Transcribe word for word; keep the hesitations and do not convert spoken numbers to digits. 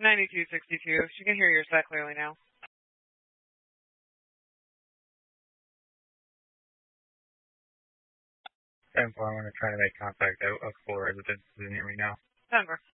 ninety-two sixty-two. She can hear your set clearly now. ten four, I'm going to try to make contact out of four residents. Does it hear me now? Denver.